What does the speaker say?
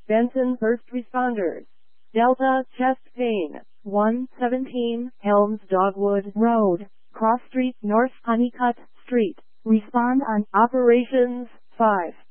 Benson First Responders. Delta Chest Pain. 117 Helms Dogwood Road, Cross Street North Honeycutt Street. Respond on Operations 5.